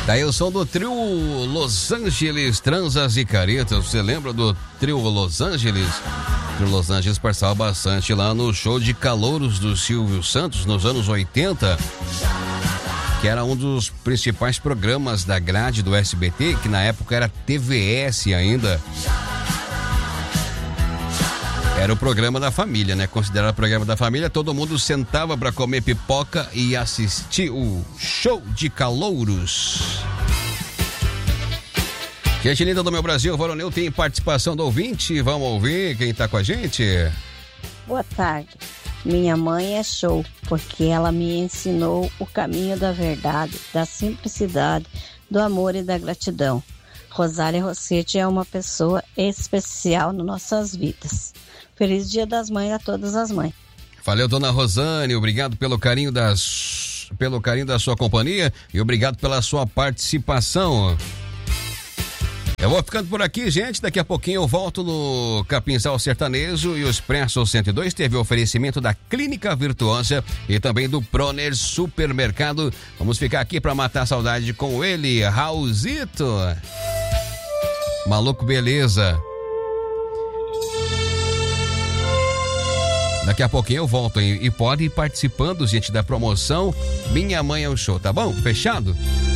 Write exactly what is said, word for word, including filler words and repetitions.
Daí o som do trio Los Angeles, Transas e Caretas. Você lembra do trio Los Angeles? O trio Los Angeles participava bastante lá no show de calouros do Silvio Santos nos anos oitenta, que era um dos principais programas da grade do S B T, que na época era T V S ainda. Era o programa da família, né? Considerado o programa da família, todo mundo sentava para comer pipoca e assistir o show de calouros. Gente linda do meu Brasil, Voronil, tem participação do ouvinte. Vamos ouvir quem tá com a gente? Boa tarde. Minha mãe é show, porque ela me ensinou o caminho da verdade, da simplicidade, do amor e da gratidão. Rosália Rossetti é uma pessoa especial nas nossas vidas. Feliz Dia das Mães a todas as mães. Valeu, dona Rosane, obrigado pelo carinho, das, pelo carinho da sua companhia e obrigado pela sua participação. Eu vou ficando por aqui, gente. Daqui a pouquinho eu volto no Capinzal Sertanejo e o Expresso cento e dois teve o oferecimento da Clínica Virtuosa e também do Proner Supermercado. Vamos ficar aqui para matar a saudade com ele, Raulzito. Maluco, beleza. Daqui a pouquinho eu volto, hein? E pode ir participando, gente, da promoção Minha Mãe é o Show, tá bom? Fechado?